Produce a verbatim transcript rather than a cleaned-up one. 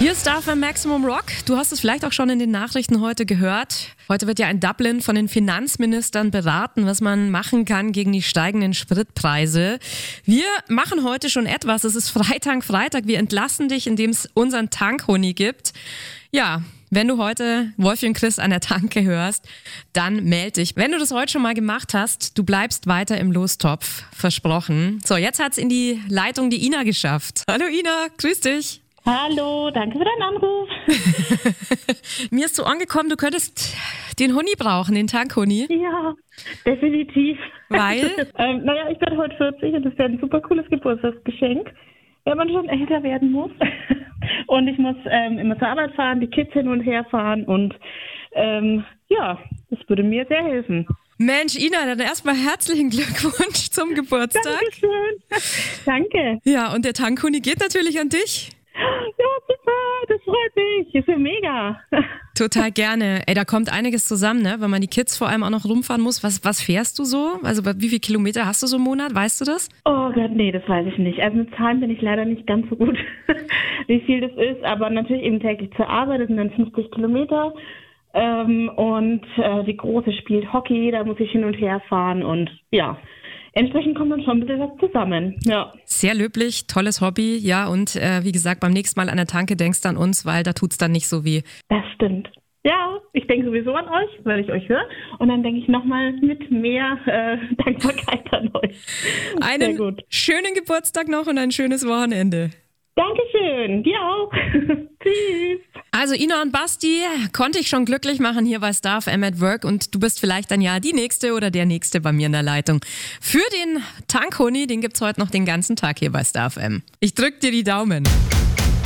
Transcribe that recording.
Hier ist Star F M Maximum Rock. Du hast es vielleicht auch schon in den Nachrichten heute gehört. Heute wird ja in Dublin von den Finanzministern beraten, was man machen kann gegen die steigenden Spritpreise. Wir machen heute schon etwas. Es ist Freitag, Freitag. Wir entlassen dich, indem es unseren Tankhoni gibt. Ja, wenn du heute Wolfi und Chris an der Tanke hörst, dann meld dich. Wenn du das heute schon mal gemacht hast, du bleibst weiter im Lostopf. Versprochen. So, jetzt hat's in die Leitung die Ina geschafft. Hallo Ina, grüß dich. Hallo, danke für deinen Anruf. Mir ist so angekommen, du könntest den Huni brauchen, den Tankhuni. Ja, definitiv. Weil? ähm, naja, ich werde heute vierzig und das wäre ein super cooles Geburtstagsgeschenk, wenn man schon älter werden muss. Und ich muss ähm, immer zur Arbeit fahren, die Kids hin und her fahren und ähm, ja, das würde mir sehr helfen. Mensch, Ina, dann erstmal herzlichen Glückwunsch zum Geburtstag. Dankeschön. Danke. Ja, und der Tankhuni geht natürlich an dich. Ja, super, das freut mich. Ist ja mega. Total gerne. Ey, da kommt einiges zusammen, ne? Wenn man die Kids vor allem auch noch rumfahren muss. Was, was fährst du so? Also wie viele Kilometer hast du so im Monat? Weißt du das? Oh Gott, nee, das weiß ich nicht. Also mit Zahlen bin ich leider nicht ganz so gut, wie viel das ist. Aber natürlich eben täglich zur Arbeit, das sind dann fünfzig Kilometer. Ähm, und äh, die Große spielt Hockey, da muss ich hin und her fahren. Und ja, entsprechend kommt dann schon ein bisschen was zusammen. Ja. Sehr löblich, tolles Hobby. Ja, und äh, wie gesagt, beim nächsten Mal an der Tanke denkst du an uns, weil da tut's dann nicht so weh. Das stimmt. Ja, ich denke sowieso an euch, weil ich euch höre. Und dann denke ich nochmal mit mehr äh, Dankbarkeit an euch. Einen Sehr gut. schönen Geburtstag noch und ein schönes Wochenende. Dankeschön, dir auch. Tschüss. Also Ina und Basti konnte ich schon glücklich machen hier bei Star F M at Work und du bist vielleicht dann ja die Nächste oder der Nächste bei mir in der Leitung. Für den Tankhoni, den gibt's heute noch den ganzen Tag hier bei Star F M. Ich drück dir die Daumen.